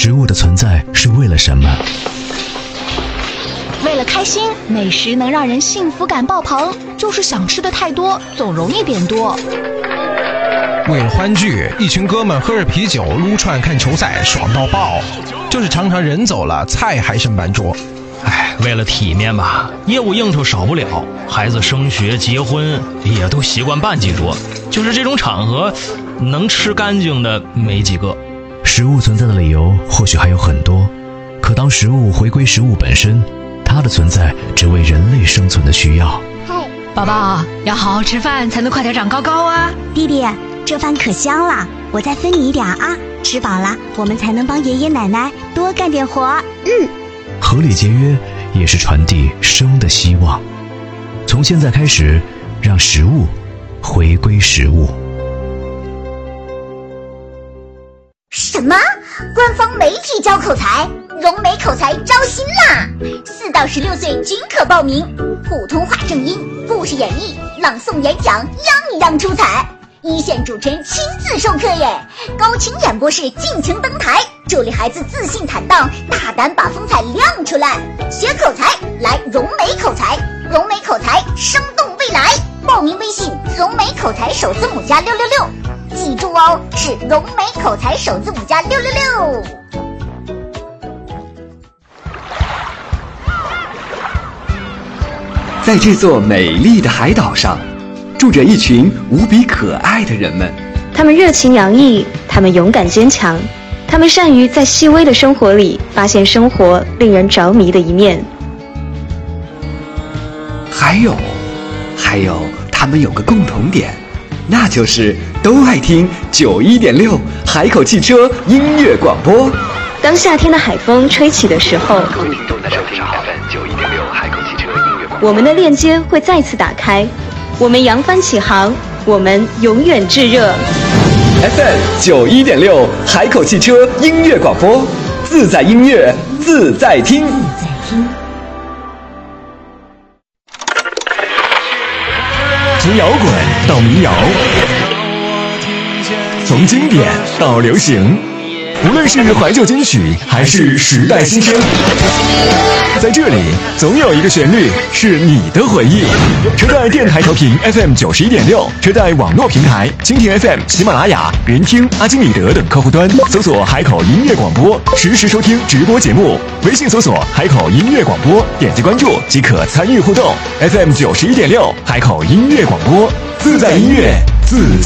食物的存在是为了什么？ 为了开心，美食能让人幸福感爆棚，就是想吃的太多，总容易点多。 为了欢聚，一群哥们喝着啤酒撸串看球赛，爽到爆，就是常常人走了，菜还剩半桌。 为了体面吧，业务应酬少不了，孩子升学结婚也都习惯办几桌，就是这种场合能吃干净的没几个。 食物存在的理由或许还有很多，可当食物回归食物本身，它的存在只为人类生存的需要。 宝宝要好好吃饭，才能快点长高高啊！ 弟弟，这饭可香了，我再分你一点啊！吃饱了，我们才能帮爷爷奶奶多干点活。 合理节约也是传递生的希望。从现在开始，让食物回归食物。 什么？官方媒体教口才？融美口才招新啦！4到16岁均可报名，普通话正音、故事演绎、朗诵演讲，样样出彩。一线主持人亲自授课耶，高清演播室尽情登台，助力孩子自信坦荡，大胆把风采亮出来。学口才来融美口才，融美口才生动未来。报名微信融美口才首字母加666，记住哦，是融美口才首字母加666。 在这座美丽的海岛上，住着一群无比可爱的人们。 他们热情洋溢，他们勇敢坚强，他们善于在细微的生活里发现生活令人着迷的一面。 还有，他们有个共同点，那就是都爱听91.6海口汽车音乐广播。 当夏天的海风吹起的时候， 各位听众在收听 FM 91.6海口汽车音乐广播。 我们的链接会再次打开，我们扬帆起航，我们永远炙热。 FM 91.6海口汽车音乐广播，自在音乐，自在听。 从摇滚到民谣，从经典到流行，无论是怀旧金曲还是时代新声，在这里总有一个旋律是你的回忆。车载电台调频 FM 91.6，车载网络平台蜻蜓 FM、喜马拉雅、人听、阿基米德等客户端搜索海口音乐广播，实时收听直播节目。微信搜索海口音乐广播，点击关注即可参与互动。FM 91.6海口音乐广播，自在音乐，自在